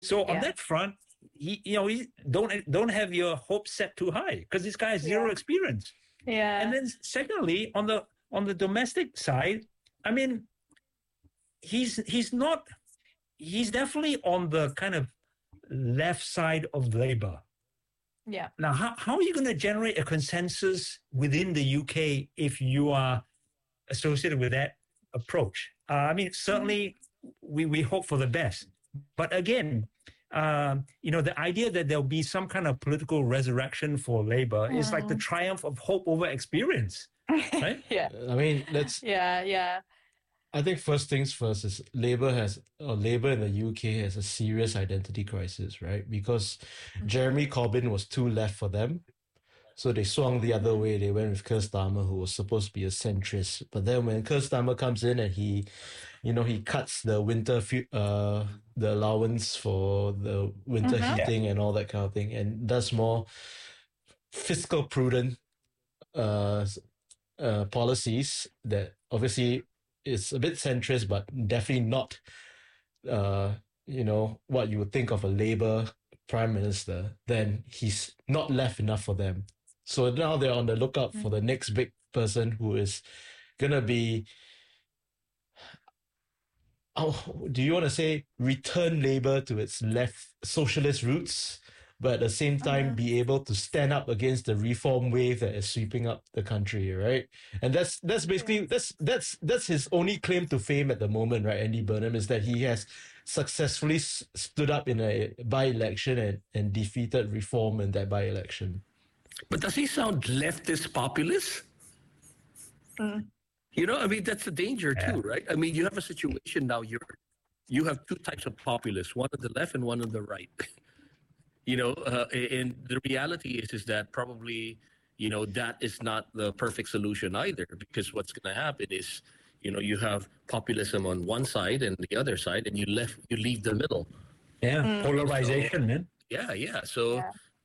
So on that front, he don't have your hopes set too high because this guy has zero experience. Yeah. And then secondly, on the domestic side, I mean, he's definitely on the kind of left side of Labour. Yeah. Now, how are you going to generate a consensus within the UK if you are associated with that approach? I mean, certainly we hope for the best. But again, the idea that there'll be some kind of political resurrection for Labour is like the triumph of hope over experience, right? Yeah. I mean, Yeah. I think first things first is Labour in the UK has a serious identity crisis, right? Because Jeremy Corbyn was too left for them. So they swung the other way. They went with Keir Starmer, who was supposed to be a centrist. But then when Keir Starmer comes in and he cuts the the allowance for the winter heating and all that kind of thing, and does more fiscal prudent policies that obviously is a bit centrist, but definitely not, what you would think of a Labour prime minister, then he's not left enough for them. So now they're on the lookout for the next big person who is going to be, do you want to say return Labour to its left socialist roots, but at the same time be able to stand up against the reform wave that is sweeping up the country, right? And that's basically that's his only claim to fame at the moment, right? Andy Burnham, is that he has successfully stood up in a by-election and defeated reform in that by-election. But does he sound leftist populist? I mean, that's the danger too, right? I mean, you have a situation now. You have two types of populists: one on the left and one on the right. And the reality is that probably, that is not the perfect solution either, because what's going to happen is, you have populism on one side and the other side, and you leave the middle. Yeah, polarization, man. Yeah. So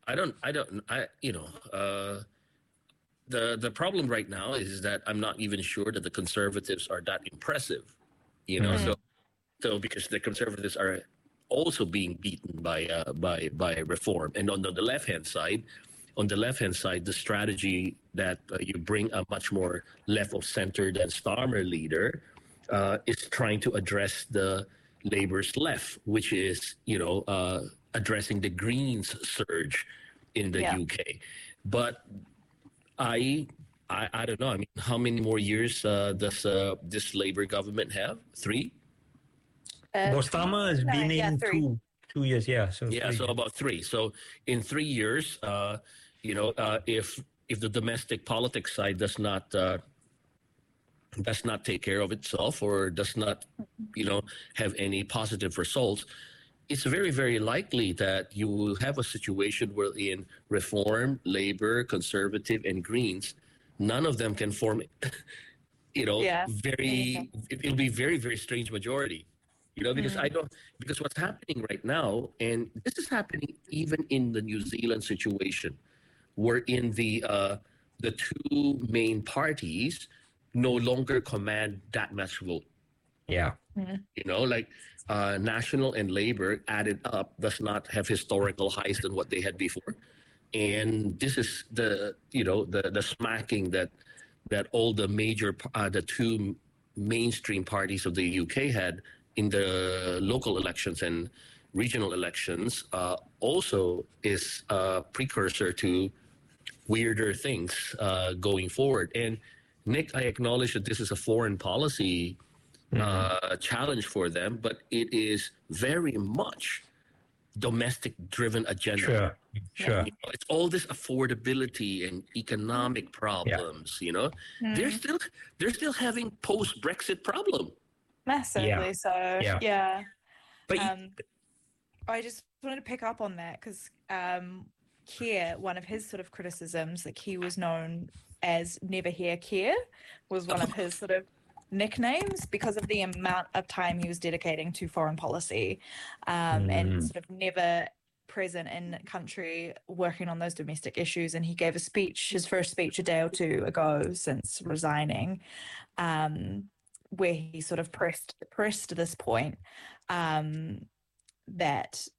the problem right now is that I'm not even sure that the Conservatives are that impressive, So because the Conservatives are also being beaten by reform, and on the left hand side, the strategy that you bring a much more left of center than Starmer leader is trying to address the Labour's left, which is addressing the Greens surge in the UK. But I don't know. I mean, how many more years does this Labour government have? 3? Starmer has been in 2 years, So about 3. So in 3 years, if the domestic politics side does not take care of itself, or does not, have any positive results, it's very, very likely that you will have a situation where in Reform, Labour, Conservative, and Greens, none of them can form, it'll be very, very strange majority. Because what's happening right now, and this is happening even in the New Zealand situation, wherein the two main parties no longer command that much vote. Yeah. National and Labour added up does not have historical highs than what they had before. And this is the smacking that all the major, the two mainstream parties of the UK had in the local elections and regional elections, also is a precursor to weirder things going forward. And Nick, I acknowledge that this is a foreign policy challenge for them, but it is very much domestic-driven agenda. Sure. It's all this affordability and economic problems. They're still having post-Brexit problem. Massively so. Yeah. But I just wanted to pick up on that because Keir, one of his sort of criticisms, like he was known as Never Hear Keir, was one of his sort of nicknames because of the amount of time he was dedicating to foreign policy and sort of never present in country working on those domestic issues. And he gave his first speech a day or two ago since resigning, where he sort of pressed this point that